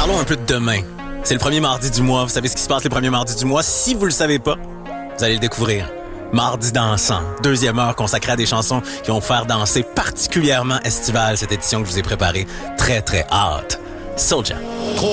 Parlons un peu de demain. C'est le premier mardi du mois. Vous savez ce qui se passe les premiers mardis du mois? Si vous le savez pas, vous allez le découvrir. Mardi dansant, deuxième heure consacrée à des chansons qui vont vous faire danser, particulièrement estivale, cette édition que je vous ai préparée. Très, très hâte. Soulja.